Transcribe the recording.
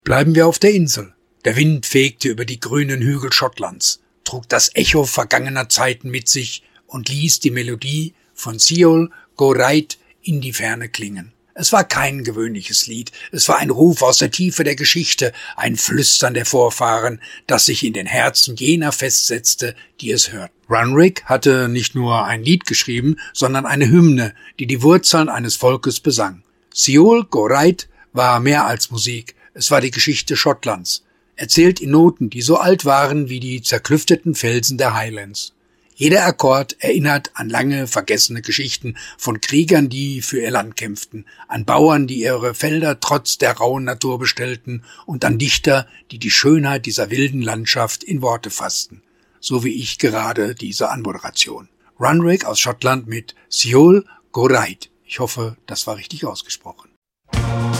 Bleiben wir auf der Insel. Der Wind fegte über die grünen Hügel Schottlands, trug das Echo vergangener Zeiten mit sich und ließ die Melodie von Siol Go Right in die Ferne klingen. Es war kein gewöhnliches Lied, es war ein Ruf aus der Tiefe der Geschichte, ein Flüstern der Vorfahren, das sich in den Herzen jener festsetzte, die es hörten. Runrig hatte nicht nur ein Lied geschrieben, sondern eine Hymne, die die Wurzeln eines Volkes besang. Siol Go Right war mehr als Musik, es war die Geschichte Schottlands, erzählt in Noten, die so alt waren wie die zerklüfteten Felsen der Highlands. Jeder Akkord erinnert an lange vergessene Geschichten von Kriegern, die für ihr Land kämpften, an Bauern, die ihre Felder trotz der rauen Natur bestellten und an Dichter, die die Schönheit dieser wilden Landschaft in Worte fassten. So wie ich gerade diese Anmoderation. Runrig aus Schottland mit Siol Go Right. Ich hoffe, das war richtig ausgesprochen.